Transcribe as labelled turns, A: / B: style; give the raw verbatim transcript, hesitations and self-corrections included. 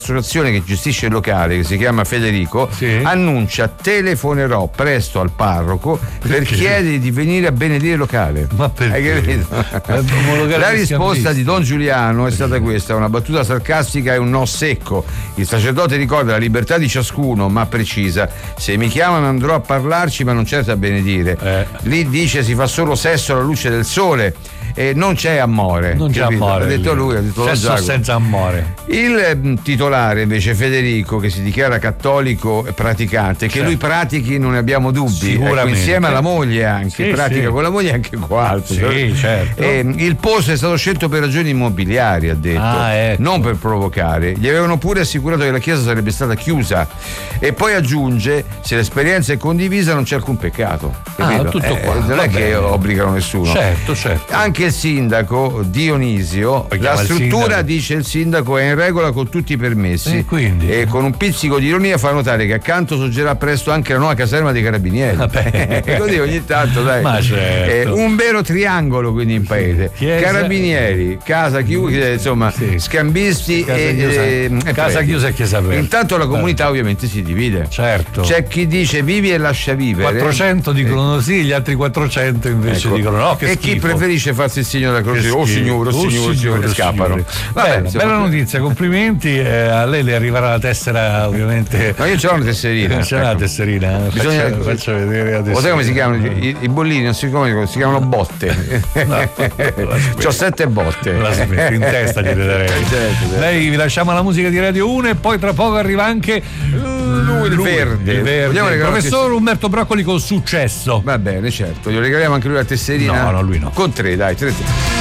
A: L'associazione che gestisce il locale, che si chiama Federico,
B: sì.
A: annuncia: telefonerò presto al parroco per
B: Perché?
A: chiedere di venire a benedire il locale.
B: Ma perché?
A: Hai capito? La risposta di Don Giuliano è stata questa: una battuta sarcastica e un no secco. Il sacerdote ricorda la libertà di ciascuno, ma precisa: se mi chiamano andrò a parlarci, ma non certo a benedire.
B: Eh.
A: Lì dice si fa solo sesso alla luce del sole e non c'è amore.
B: Non c'è
A: capito?
B: amore.
A: Ha detto lui, ha detto
B: sesso
A: Giacomo.
B: senza amore.
A: Il eh, titolare invece Federico, che si dichiara cattolico e praticante, che
B: certo.
A: lui pratichi non ne abbiamo dubbi,
B: Sicuramente.
A: ecco, insieme alla moglie anche,
B: Sì,
A: pratica
B: sì.
A: con la moglie e anche con altri.
B: Sì, certo.
A: Eh, il posto è stato scelto per ragioni immobiliari, ha detto,
B: Ah, ecco.
A: non per provocare. Gli avevano pure assicurato che la chiesa sarebbe stata chiusa e poi aggiunge: se l'esperienza è condivisa non c'è alcun peccato. Capito?
B: Ah, tutto qua.
A: Eh, non
B: Va
A: è che
B: bene.
A: obbligano nessuno.
B: Certo, certo.
A: Anche il sindaco Dionisio,
B: Poi
A: la
B: chiama il
A: struttura,
B: sindaco.
A: dice il sindaco, è in regola con tutti i permessi.
B: E quindi?
A: E con un pizzico di ironia fa notare che accanto sorgerà presto anche la nuova caserma dei carabinieri.
B: Vabbè.
A: Così ogni tanto, dai.
B: Ma certo.
A: Eh, un vero triangolo quindi in paese.
B: Chiesa-
A: Carabinieri, casa chiusa, insomma,
B: Sì.
A: scambisti
B: Casa
A: e,
B: chiusa-
A: e- e
B: casa
A: preti.
B: chiusa e chiesa aperta.
A: Intanto la comunità ovviamente si divide.
B: Certo.
A: C'è chi dice vivi e lascia vivere.
B: quattrocento dicono sì, gli altri quattrocento invece
A: Ecco.
B: dicono no, che
A: e chi
B: schifo.
A: preferisce farsi il segno della croce,
B: Che
A: oh
B: schifo.
A: signore, oh signore, oh signore,
B: oh
A: scappano.
B: signore.
A: Vabbè,
B: Bella,
A: insomma,
B: bella notizia, complimenti. eh, a lei le arriverà la tessera, ovviamente.
A: Ma io ce l'ho una tesserina.
B: Non c'è la
A: ecco.
B: tesserina.
A: Bisogna-
B: Faccio, faccio vedere la
A: Lo sai
B: tesserina.
A: come si chiamano? I, i bollini non si chiamano, si chiamano botte. C'ho sette botte.
B: La smetti, in testa gliele darei.
A: Certo, certo.
B: Lei, vi lasciamo la musica di Radio uno e poi tra poco arriva anche
A: Lui, il verde.
B: il verde.
A: Vogliamo
B: il
A: regalare
B: professor Umberto Broccoli con successo.
A: Va bene, certo. Gli regaliamo anche lui la tesserina.
B: No, no, lui no.
A: Con tre, dai, tre.